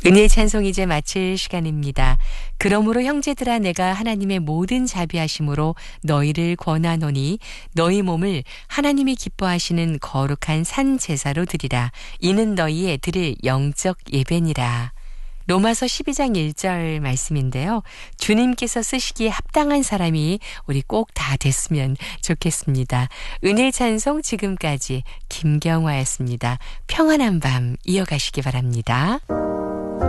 은혜의 찬송 이제 마칠 시간입니다. 그러므로 형제들아 내가 하나님의 모든 자비하심으로 너희를 권하노니 너희 몸을 하나님이 기뻐하시는 거룩한 산 제사로 드리라. 이는 너희의 드릴 영적 예배니라. 로마서 12장 1절 말씀인데요. 주님께서 쓰시기에 합당한 사람이 우리 꼭 다 됐으면 좋겠습니다. 은혜의 찬송 지금까지 김경화였습니다. 평안한 밤 이어가시기 바랍니다.